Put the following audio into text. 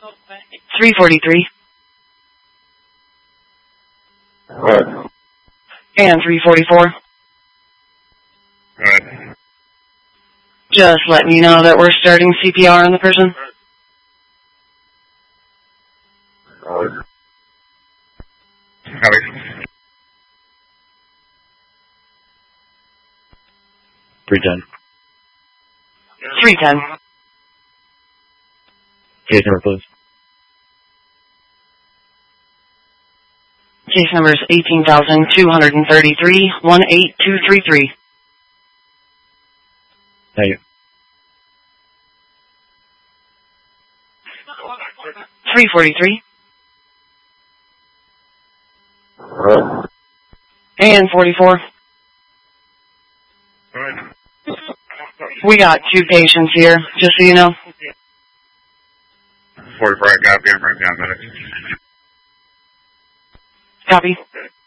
343. Right. And 344. Right. Just letting you know that we're starting CPR on the person. Copy. 310. 310. Case number, please. Case number is 18,233, 18233. Thank you. 343. Right. And 44. Right. We got 2 patients here, just so you know. 44, copy. I'm right down a minute. Copy.